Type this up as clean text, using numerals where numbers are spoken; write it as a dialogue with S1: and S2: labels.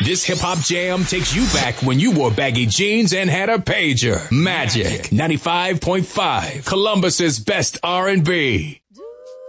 S1: This hip-hop jam takes you back when you wore baggy jeans and had a pager. Magic 95.5, Columbus's best R&B.